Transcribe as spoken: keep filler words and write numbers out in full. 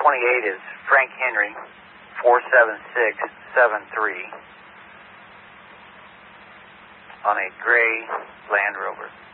twenty-eight is Frank Henry, four seven six seven three, on a gray Land Rover.